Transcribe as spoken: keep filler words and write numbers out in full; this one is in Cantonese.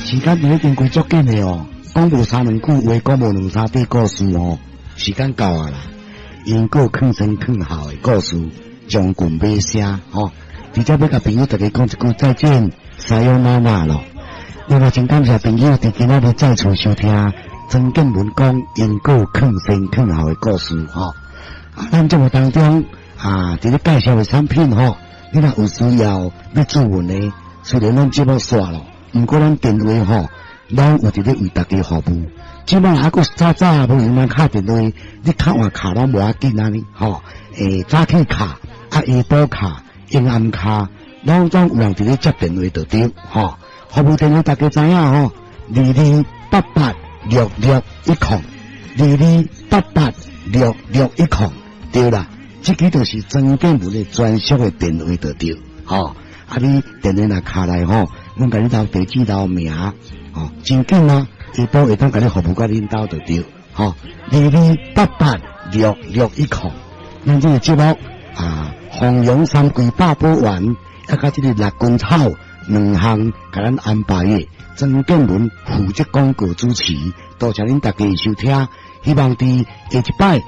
时间已经过足紧的哦，讲无三两句话，讲无两三句故事哦，时间到啊啦。因果坑生坑后的故事，将近尾声吼。直接要甲朋友大家讲一句再见，撒由那拉咯。另外，真感谢朋友伫今仔日再次收听曾建文讲因果坑生坑后的故事吼。啊，咱节目当中啊，伫咧介绍的产品吼，你若有需要要注文的，虽然咱节目煞咯，毋过咱电话吼，咱有伫咧为大家服务。即摆还佫早早无用咱敲电话，你敲换卡拢无要紧啊哩吼。诶，早起卡、啊下晡卡、阴暗卡，拢总有人伫咧接电话就对吼。服务电话大家知影吼，二二八八六六一空，二二八八六六一空，对啦。即个就是曾建文的专属的电话就对吼。啊，你电话若敲来吼，阮甲你留地址、留名吼，真紧啊。下晡会当甲你服务甲恁兜就对吼。二二八八六六一空，咱这个节目啊，弘扬三桂八宝丸，啊，甲这个六根草两项，甲咱安排的曾建文负责广告主持，多谢恁大家收听，希望伫下一摆。